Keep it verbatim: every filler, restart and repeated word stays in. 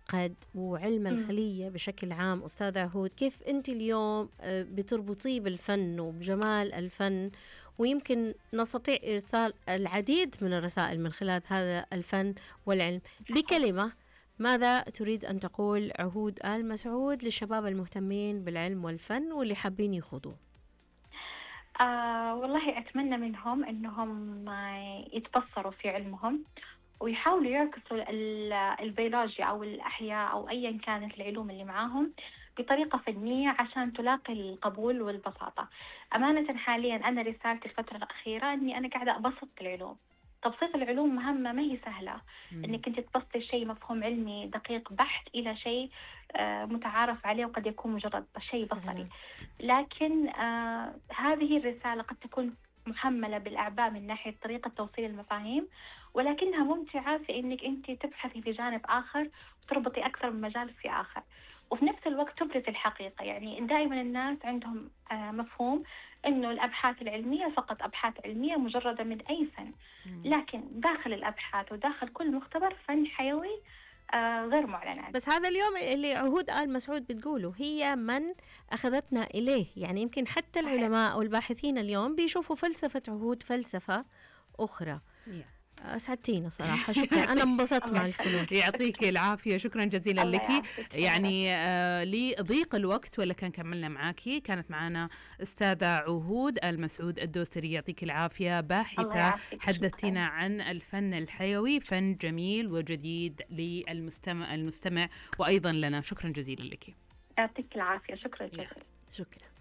معقد وعلم الخلية بشكل عام أستاذ عهود، كيف أنت اليوم بتربطيه بالفن وبجمال الفن، ويمكن نستطيع إرسال العديد من الرسائل من خلال هذا الفن والعلم؟ بكلمة، ماذا تريد أن تقول عهود آل مسعود للشباب المهتمين بالعلم والفن واللي حابين يخوضوه؟ آه والله أتمنى منهم أنهم يتبصروا في علمهم ويحاولوا يعكسوا البيولوجيا أو الأحياء أو أيا كانت العلوم اللي معاهم بطريقة فنية عشان تلاقي القبول والبساطة. أمانة حاليا أنا رسالتي الفترة الأخيرة أني أنا قاعدة أبسط العلوم. تبسيط العلوم مهمة، ما هي سهلة أنك أنت تبسطي شيء مفهوم علمي دقيق بحت إلى شيء آه متعارف عليه وقد يكون مجرد شيء بصري. لكن آه هذه الرسالة قد تكون محملة بالأعباء من ناحية طريقة توصيل المفاهيم، ولكنها ممتعة في أنك أنت تبحثي في جانب آخر وتربطي أكثر من مجال في آخر، وفي نفس الوقت تبرز الحقيقة. يعني دائما الناس عندهم آه مفهوم أنه الأبحاث العلمية فقط أبحاث علمية مجردة من أي فن، لكن داخل الأبحاث وداخل كل مختبر فن حيوي آه غير معلن عنه. بس هذا اليوم اللي عهود آل مسعود بتقوله هي من أخذتنا إليه. يعني يمكن حتى العلماء والباحثين اليوم بيشوفوا فلسفة عهود فلسفة أخرى. أسعدتينا صراحة، شكرا، أنا انبسطت مع الفنون. يعطيك العافية، شكرا جزيلا لك. يعني آه لضيق الوقت ولا كان كملنا معاكي. كانت معنا أستاذة عهود آل مسعود الدوسري، يعطيك العافية، باحثة حدثتنا عن الفن الحيوي، فن جميل وجديد للمستمع المستمع وأيضا لنا. شكرا جزيلا لك. يعطيك العافية، شكرا جزيلا. شكرا.